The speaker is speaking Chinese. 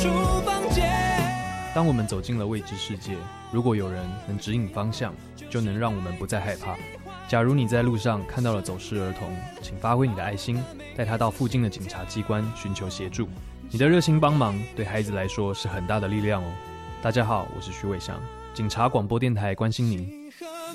当我们走进了未知世界，如果有人能指引方向，就能让我们不再害怕。假如你在路上看到了走失儿童，请发挥你的爱心，带他到附近的警察机关寻求协助。你的热心帮忙对孩子来说是很大的力量哦。大家好，我是徐伟翔，警察广播电台关心您。